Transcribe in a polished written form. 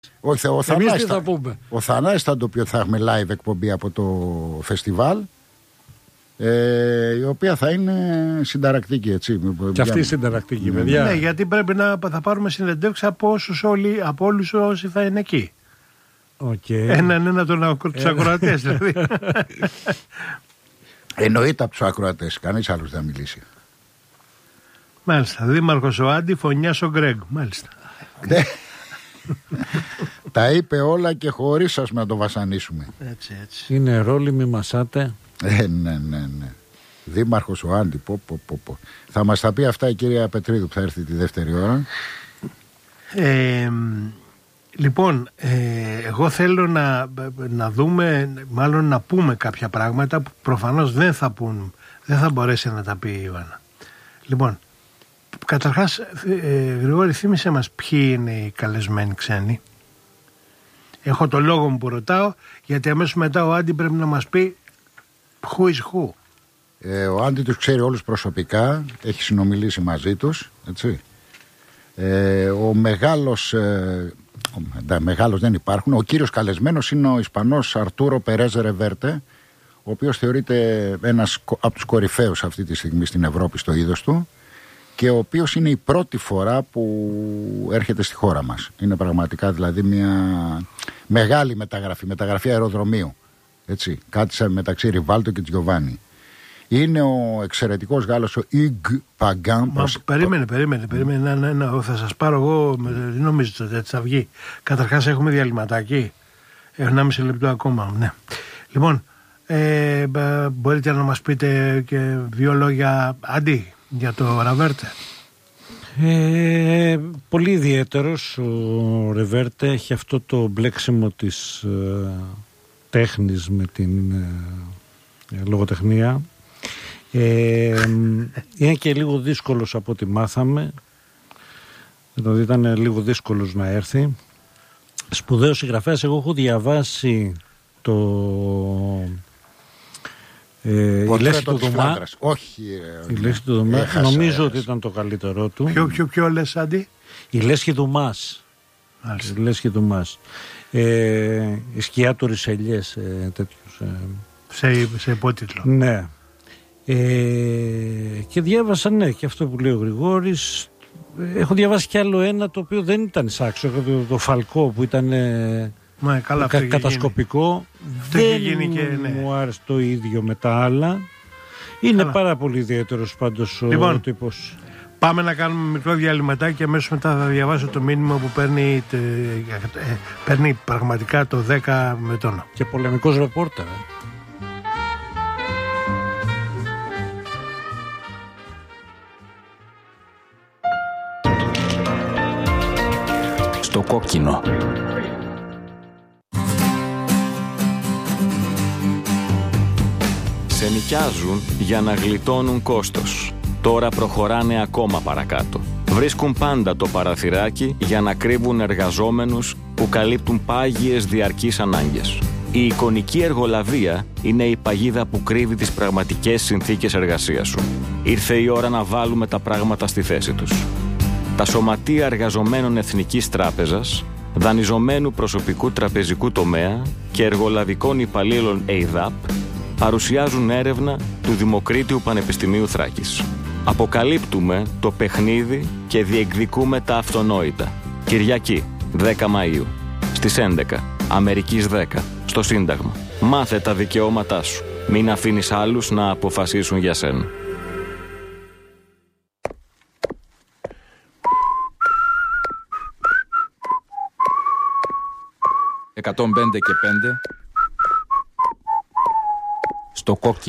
Όχι, ο Θανάσης θα το πει ότι θα έχουμε live εκπομπή από το φεστιβάλ, η οποία θα είναι συνταρακτική, έτσι. Και αυτή συνταρακτική, παιδιά. Ναι, γιατί πρέπει θα πάρουμε συνεντεύξεις από όλους όσοι θα είναι εκεί. Okay. Έναν τους ακροατές δηλαδή. Εννοείται από τους ακροατές, κανείς άλλος δεν θα μιλήσει. Μάλιστα, δήμαρχος ο Άντι, φωνιάς ο Γκρέγκ. Μάλιστα. Τα είπε όλα και χωρίς σας να το βασανίσουμε. Έτσι. Είναι ρόλοι, μη μασάτε. Ναι. Δήμαρχος ο Άντι, πω. Θα μας τα πει αυτά η κυρία Πετρίδου που θα έρθει τη δεύτερη ώρα. Λοιπόν, εγώ θέλω να δούμε, μάλλον να πούμε κάποια πράγματα που προφανώς δεν θα μπορέσει να τα πει η Ιωάννα. Λοιπόν, καταρχάς, Γρηγόρη, θύμισε μας ποιοι είναι οι καλεσμένοι ξένοι. Έχω το λόγο μου που ρωτάω, γιατί αμέσως μετά ο Άντι πρέπει να μας πει who is who. Ο Άντι τους ξέρει όλους προσωπικά, έχει συνομιλήσει μαζί τους, έτσι. Ο μεγάλος δεν υπάρχουν. Ο κύριος καλεσμένος είναι ο Ισπανός Αρτούρο Περέζ Ρεβέρτε, ο οποίος θεωρείται ένας από τους κορυφαίους αυτή τη στιγμή στην Ευρώπη στο είδος του, και ο οποίος είναι η πρώτη φορά που έρχεται στη χώρα μας. Είναι πραγματικά δηλαδή μια μεγάλη μεταγραφή αεροδρομίου, έτσι, κάτι μεταξύ Ριβάλτο και Τζιοβάνι. Είναι ο εξαιρετικός Γάλλος ο Ιγ Παγκάν. Περίμενε. Θα σας πάρω εγώ, δεν νομίζω ότι έτσι θα βγει. Καταρχάς έχουμε διαλυματάκι. 1,5 λεπτό ακόμα. Ναι. Λοιπόν, μπορείτε να μας πείτε και 2 λόγια, Άντι, για το Ρεβέρτε. Πολύ ιδιαίτερος ο Ρεβέρτε. Έχει αυτό το μπλέξιμο της τέχνης με την λογοτεχνία. Είναι και λίγο δύσκολος από ό,τι μάθαμε, δηλαδή ήταν λίγο δύσκολος να έρθει. Σπουδαίος συγγραφέας. Εγώ έχω διαβάσει η Λέσχη του Δουμά. Όχι, η Λέσχη του Δουμά, νομίζω ότι ήταν το καλύτερό του. Ποιο λες, Άντι? Η Λέσχη Δουμάς. Η Λέσχη Δουμάς. Η σκιά του Ρισελιές, τέτοιους. Σε υπότιτλο. Ναι. Και διάβασα, ναι, και αυτό που λέει ο Γρηγόρης. Έχω διαβάσει κι άλλο ένα το οποίο δεν ήταν σάξο, το Φαλκό που ήταν κατασκοπικό. Δεν μου άρεσε το ίδιο με τα άλλα. Είναι πάρα πολύ ιδιαίτερος πάντως ο τύπος. Πάμε να κάνουμε μικρό διαλυματάκι και αμέσως μετά θα διαβάσω το μήνυμα που παίρνει πραγματικά το 10 με τόνο. Και πολεμικός ρεπόρτερ. Στο κόκκινο. Σε νοικιάζουν για να γλιτώνουν κόστος. Τώρα προχωράνε ακόμα παρακάτω. Βρίσκουν πάντα το παραθυράκι για να κρύβουν εργαζόμενους που καλύπτουν πάγιες διαρκείς ανάγκες. Η εικονική εργολαβία είναι η παγίδα που κρύβει τις πραγματικές συνθήκες εργασίας σου. Ήρθε η ώρα να βάλουμε τα πράγματα στη θέση τους. Τα σωματεία εργαζομένων Εθνικής Τράπεζας, δανειζομένου προσωπικού τραπεζικού τομέα και εργολαβικών υπαλλήλων ΕΙΔΑΠ παρουσιάζουν έρευνα του Δημοκρίτιου Πανεπιστημίου Θράκης. Αποκαλύπτουμε το παιχνίδι και διεκδικούμε τα αυτονόητα. Κυριακή, 10 Μαΐου, στις 11, Αμερικής 10, στο Σύνταγμα. Μάθε τα δικαιώματά σου. Μην αφήνεις άλλους να αποφασίσουν για σένα. «105 και 5» στο κόκκινο.